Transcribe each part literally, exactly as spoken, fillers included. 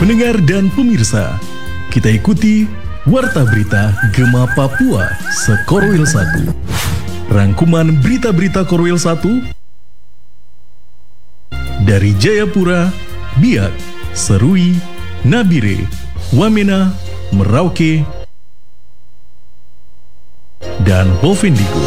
Pendengar dan pemirsa, kita ikuti Warta Berita Gema Papua Sekorwil satu. Rangkuman berita-berita Korwil satu dari Jayapura, Biak, Serui, Nabire, Wamena, Merauke, dan Bovendigul.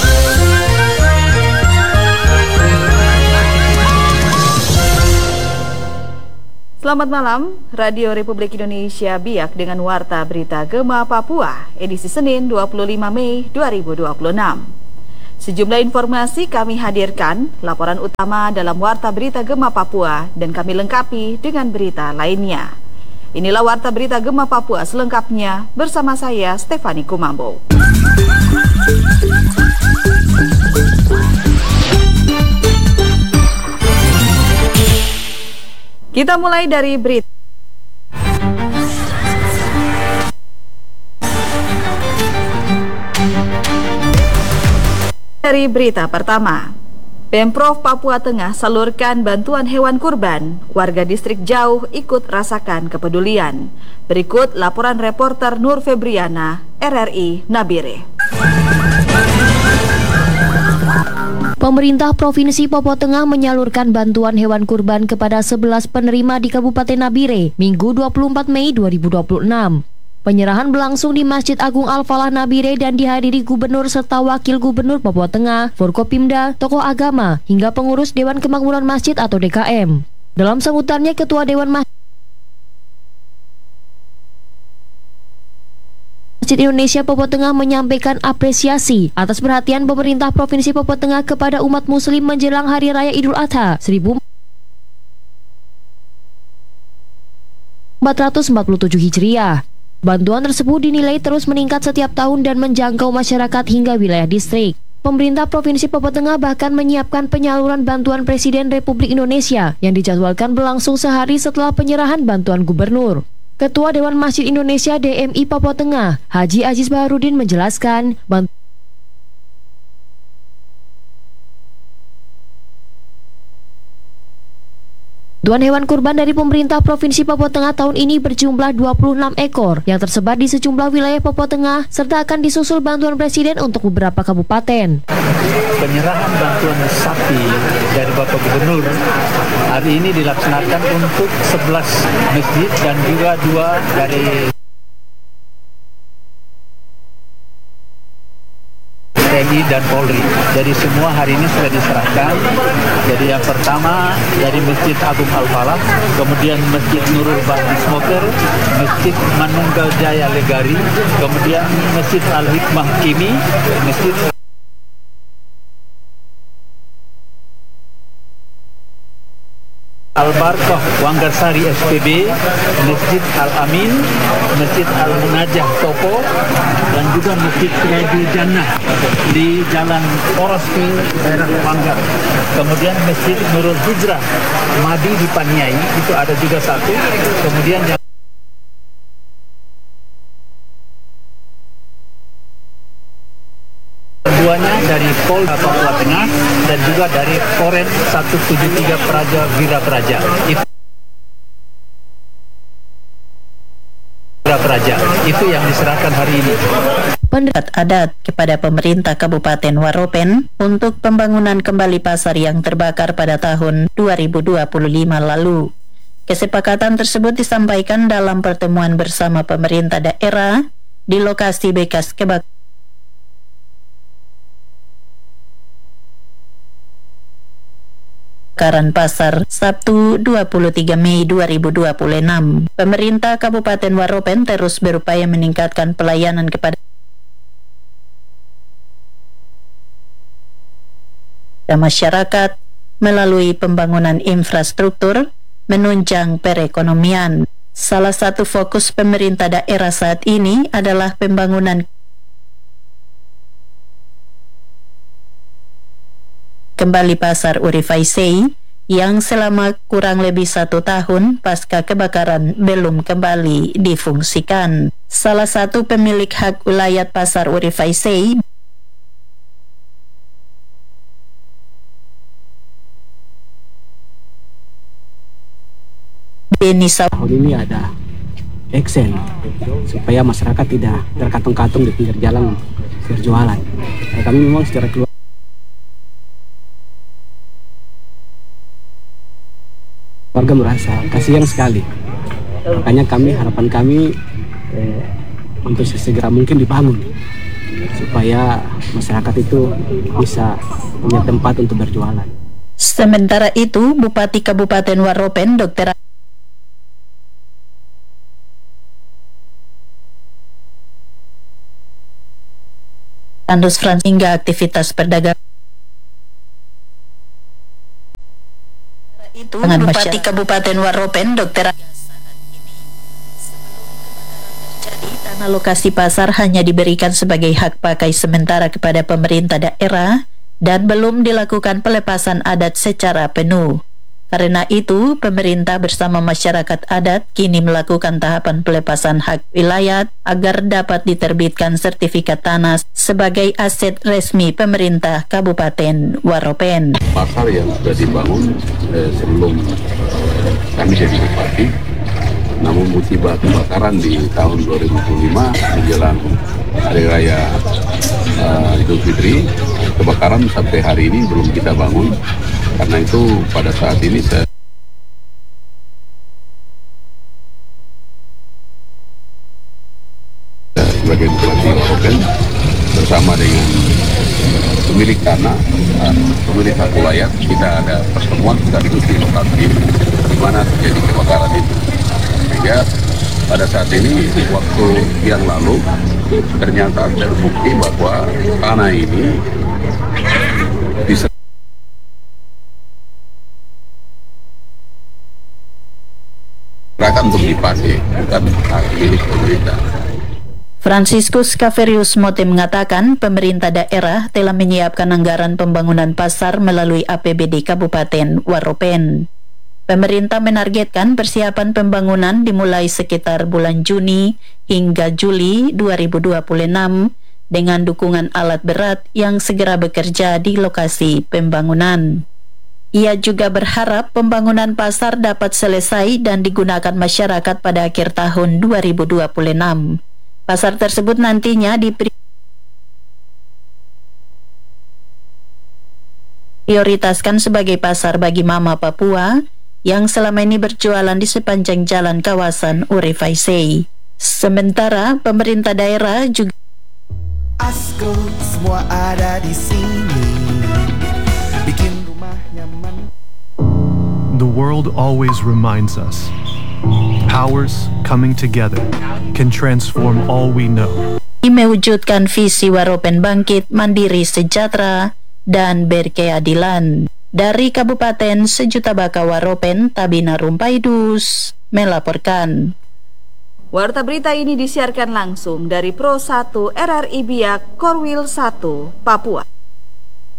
Selamat malam, Radio Republik Indonesia Biak dengan Warta Berita Gema Papua, edisi Senin dua puluh lima Mei dua ribu dua puluh enam. Sejumlah informasi kami hadirkan, laporan utama dalam Warta Berita Gema Papua, dan kami lengkapi dengan berita lainnya. Inilah Warta Berita Gema Papua selengkapnya bersama saya, Stefani Kumambo. Kita mulai dari berita. Dari berita pertama, Pemprov Papua Tengah salurkan bantuan hewan kurban. Warga distrik Jauh ikut rasakan kepedulian. Berikut laporan reporter Nur Febriana, R R I Nabire. Pemerintah Provinsi Papua Tengah menyalurkan bantuan hewan kurban kepada sebelas penerima di Kabupaten Nabire, Minggu dua puluh empat Mei dua ribu dua puluh enam. Penyerahan berlangsung di Masjid Agung Al-Falah Nabire dan dihadiri Gubernur serta Wakil Gubernur Papua Tengah, Forkopimda, tokoh agama, hingga pengurus Dewan Kemakmuran Masjid atau D K M. Dalam sambutannya, Ketua Dewan Masjid Masjid Indonesia Papua Tengah menyampaikan apresiasi atas perhatian pemerintah Provinsi Papua Tengah kepada umat muslim menjelang Hari Raya Idul Adha seribu empat ratus empat puluh tujuh Hijriah. Bantuan tersebut dinilai terus meningkat setiap tahun dan menjangkau masyarakat hingga wilayah distrik. Pemerintah Provinsi Papua Tengah bahkan menyiapkan penyaluran bantuan Presiden Republik Indonesia yang dijadwalkan berlangsung sehari setelah penyerahan bantuan gubernur. Ketua Dewan Masjid Indonesia D M I Papua Tengah, Haji Aziz Baharudin menjelaskan, bantuan hewan kurban dari pemerintah Provinsi Papua Tengah tahun ini berjumlah dua puluh enam ekor yang tersebar di sejumlah wilayah Papua Tengah, serta akan disusul bantuan Presiden untuk beberapa kabupaten. Penyerahan bantuan sapi dari Bapak Gubernur hari ini dilaksanakan untuk sebelas masjid dan juga dua dari T N I dan Polri. Jadi semua hari ini sudah diserahkan. Jadi yang pertama dari Masjid Agung Al-Falah, kemudian Masjid Nurul Bahri Smoker, Masjid Manunggal Jaya Legari, kemudian Masjid Al-Hikmah Kimi, Masjid Al-Barkah Wanggarsari S P B, Masjid Al-Amin, Masjid Al-Munajah Topo, dan juga Masjid Riyadul Jannah di Jalan Poros ke daerah Manggar. Kemudian Masjid Nurul Hijrah Madi di Paniai, itu ada juga satu. Kemudian yang keduanya dari Polda Papua Tengah dan juga dari Koren seratus tujuh puluh tiga Praja Vira Praja. Itu Vira Praja. Itu yang diserahkan hari ini. Pendapat adat kepada pemerintah Kabupaten Waropen untuk pembangunan kembali pasar yang terbakar pada tahun dua ribu dua puluh lima lalu. Kesepakatan tersebut disampaikan dalam pertemuan bersama pemerintah daerah di lokasi bekas kebakaran Kebakaran Pasar Sabtu dua puluh tiga Mei dua ribu dua puluh enam. Pemerintah Kabupaten Waropen terus berupaya meningkatkan pelayanan kepada masyarakat melalui pembangunan infrastruktur menunjang perekonomian. Salah satu fokus pemerintah daerah saat ini adalah pembangunan kembali Pasar Urifaisei yang selama kurang lebih satu tahun pasca kebakaran belum kembali difungsikan. Salah satu pemilik hak wilayah Pasar Urifaisei Denisa. Tahun ini ada eksen supaya masyarakat tidak terkatung-katung di pinggir jalan berjualan. Nah, kami memang secara keluarga warga merasa kasihan sekali. Makanya kami harapan kami eh, untuk sesegera mungkin dibangun supaya masyarakat itu bisa punya tempat untuk berjualan. Sementara itu, Bupati Kabupaten Waropen, Dokter Andus Frans hingga aktivitas perdagangan itu Bupati Kabupaten Waropen, Dokter tanah lokasi pasar hanya diberikan sebagai hak pakai sementara kepada pemerintah daerah dan belum dilakukan pelepasan adat secara penuh. Karena itu, pemerintah bersama masyarakat adat kini melakukan tahapan pelepasan hak wilayah agar dapat diterbitkan sertifikat tanah sebagai aset resmi pemerintah Kabupaten Waropen. Pasar yang sudah dibangun eh, sebelum eh, kami jadi bupati, namun musibah kebakaran di tahun dua ribu dua puluh lima menjelang Hari Raya uh, Idul Fitri, kebakaran sampai hari ini belum kita bangun. Karena itu pada saat ini saya sebagai Bupati Waropen bersama dengan pemilik tanah, pemilik hak wilayah, kita ada pertemuan sekaligus di lokasi di mana terjadi kebakaran itu. Sehingga pada saat ini waktu yang lalu ternyata terbukti bahwa tanah ini bisa untuk dipakai, bukan hak milik pemerintah. Franciscus Caverius Mote mengatakan pemerintah daerah telah menyiapkan anggaran pembangunan pasar melalui A P B D Kabupaten Waropen. Pemerintah menargetkan persiapan pembangunan dimulai sekitar bulan Juni hingga Juli dua ribu dua puluh enam dengan dukungan alat berat yang segera bekerja di lokasi pembangunan. Ia juga berharap pembangunan pasar dapat selesai dan digunakan masyarakat pada akhir tahun dua ribu dua puluh enam. Pasar tersebut nantinya diprioritaskan sebagai pasar bagi Mama Papua yang selama ini berjualan di sepanjang jalan kawasan Urifaisei. Sementara pemerintah daerah juga Asko semua ada di sini bikin rumah nyaman. The world always reminds us powers coming together can transform all we know. Mewujudkan visi Waropen bangkit, mandiri, sejahtera dan berkeadilan. Dari Kabupaten Sejuta Baka Waropen, Tabina Rumpaidus melaporkan. Warta berita ini disiarkan langsung dari Pro satu R R I Biak Korwil satu, Papua.